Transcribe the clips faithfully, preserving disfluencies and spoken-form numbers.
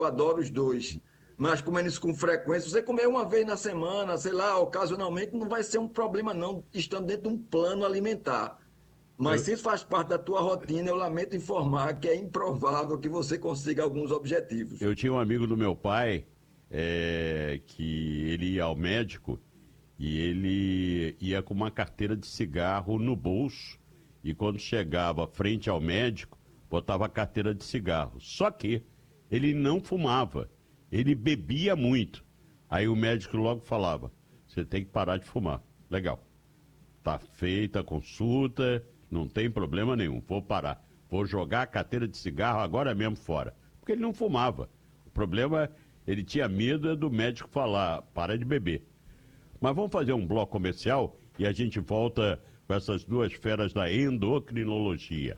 adoro os dois. Mas comendo isso com frequência, você comer uma vez na semana, sei lá, ocasionalmente, não vai ser um problema não, estando dentro de um plano alimentar. Mas Eu, se isso faz parte da tua rotina, eu lamento informar que é improvável que você consiga alguns objetivos. eu tinha um amigo do meu pai é, que ele ia ao médico e ele ia com uma carteira de cigarro no bolso e quando chegava frente ao médico, botava a carteira de cigarro. Só que ele não fumava, ele bebia muito. Aí o médico logo falava, você tem que parar de fumar. Legal. Tá feita a consulta, não tem problema nenhum, vou parar. Vou jogar a carteira de cigarro agora mesmo fora. Porque ele não fumava. O problema, ele tinha medo do médico falar, para de beber. Mas vamos fazer um bloco comercial e a gente volta com essas duas feras da endocrinologia.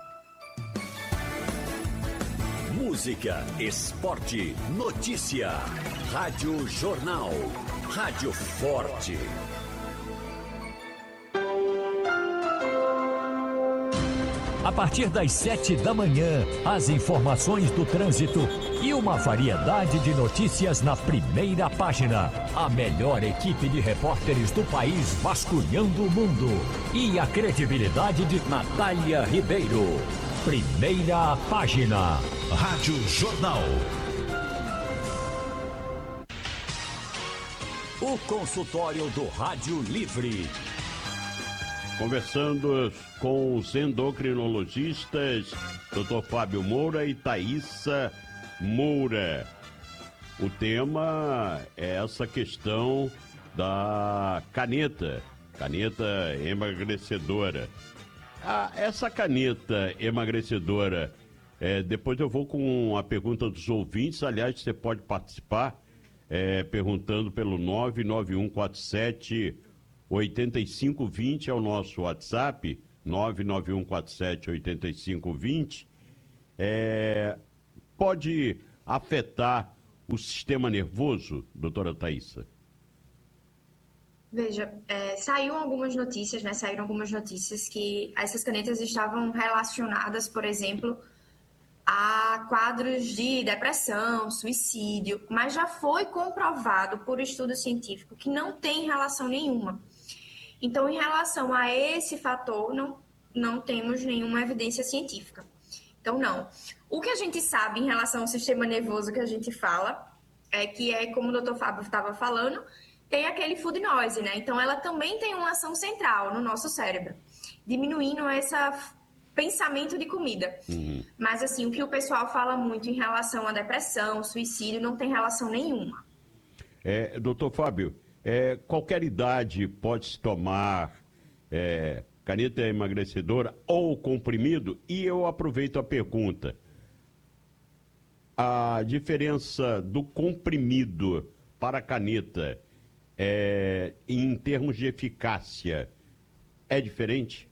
Música, esporte, notícia. Rádio Jornal. Rádio Forte. A partir das sete da manhã, as informações do trânsito e uma variedade de notícias na primeira página. A melhor equipe de repórteres do país vasculhando o mundo. E a credibilidade de Natália Ribeiro. Primeira página. Rádio Jornal. O consultório do Rádio Livre. Conversando com os endocrinologistas, doutor Fábio Moura e Thaísa Moura. O tema é essa questão da caneta, caneta emagrecedora. Ah, essa caneta emagrecedora, é, depois eu vou com a pergunta dos ouvintes, aliás, você pode participar é, perguntando pelo nove nove um quatro sete oitenta e cinco vinte é o nosso WhatsApp, nove nove um quatro sete oitenta e cinco vinte, é, pode afetar o sistema nervoso, doutora Thaísa? Veja, é, saiu algumas notícias, né? Saíram algumas notícias que essas canetas estavam relacionadas, por exemplo, a quadros de depressão, suicídio, mas já foi comprovado por estudo científico que não tem relação nenhuma. Então, em relação a esse fator, não, não temos nenhuma evidência científica. Então, não. O que a gente sabe em relação ao sistema nervoso que a gente fala, é que é, como o doutor Fábio estava falando, tem aquele food noise, né? Então, ela também tem uma ação central no nosso cérebro, diminuindo esse pensamento de comida. Uhum. Mas, assim, o que o pessoal fala muito em relação à depressão, suicídio, não tem relação nenhuma. É, doutor Fábio, É, qualquer idade pode se tomar é, caneta emagrecedora ou comprimido? E eu aproveito a pergunta. A diferença do comprimido para a caneta é, em termos de eficácia é diferente?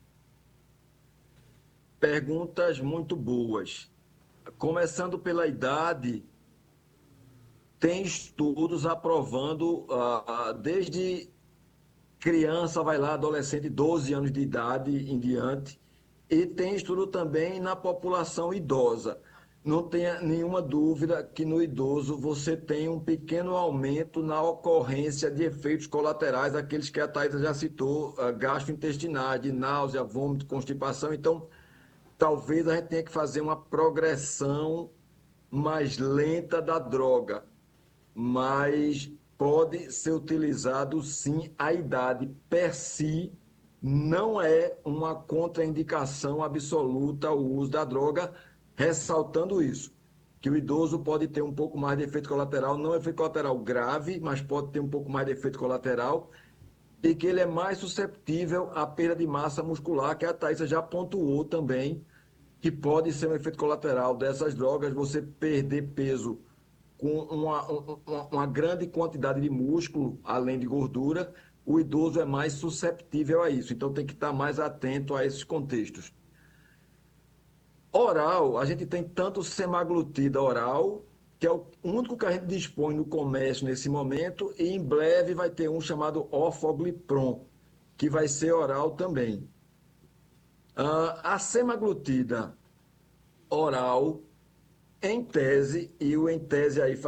Perguntas muito boas. Começando pela idade, tem estudos aprovando, uh, desde criança, vai lá, adolescente, doze anos de idade em diante, e tem estudo também na população idosa. Não tenha nenhuma dúvida que no idoso você tem um pequeno aumento na ocorrência de efeitos colaterais, aqueles que a Thaísa já citou, uh, gastrointestinais, de náusea, vômito, constipação. Então, talvez a gente tenha que fazer uma progressão mais lenta da droga, mas pode ser utilizado sim. A idade per si não é uma contraindicação absoluta ao uso da droga, ressaltando isso, que o idoso pode ter um pouco mais de efeito colateral, não efeito colateral grave, mas pode ter um pouco mais de efeito colateral, e que ele é mais susceptível à perda de massa muscular, que a Thaísa já pontuou também, que pode ser um efeito colateral dessas drogas, você perder peso com uma, uma, uma grande quantidade de músculo, além de gordura. O idoso é mais susceptível a isso, então tem que estar mais atento a esses contextos. Oral, a gente tem tanto semaglutida oral, que é o único que a gente dispõe no comércio nesse momento, e em breve vai ter um chamado Orforglipron, que vai ser oral também. A semaglutida oral, em tese, e o em tese aí